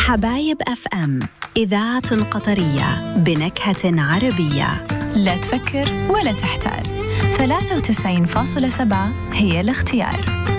حبايب اف ام، إذاعة قطرية بنكهة عربية. لا تفكر ولا تحتار، 93.7 هي الاختيار.